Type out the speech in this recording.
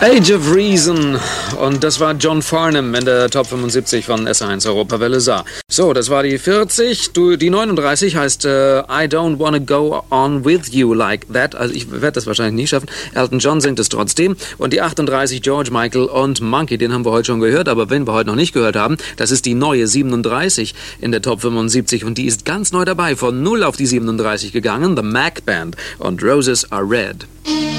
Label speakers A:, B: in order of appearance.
A: Age of Reason. Und das war John Farnham in der Top 75 von S1 Europawelle Saar. So, das war die 40. Die 39 heißt I Don't Wanna Go On With You Like That. Also ich werde das wahrscheinlich nie schaffen. Elton John singt es trotzdem. Und die 38 George Michael und Monkey, den haben wir heute schon gehört. Aber wenn wir heute noch nicht gehört haben, das ist die neue 37 in der Top 75. Und die ist ganz neu dabei. Von 0 auf die 37 gegangen. The Mac Band und Roses Are Red.